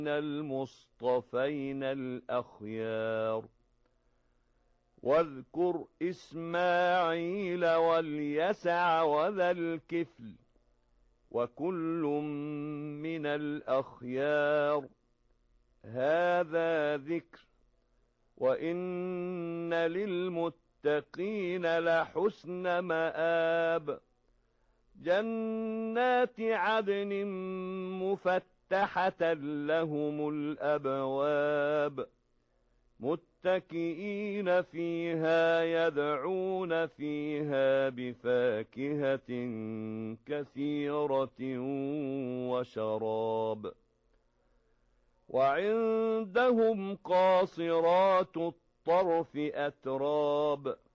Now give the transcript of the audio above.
المصطفين الأخيار واذكر إسماعيل واليسع وذا الكفل وكل من الأخيار هذا ذكر وإن للمتقين لحسن مآب جنات عدن مفتحة لهم الأبواب متكئين فيها يدعون فيها بفاكهة كثيرة وشراب وعندهم قاصرات الطرف أتراب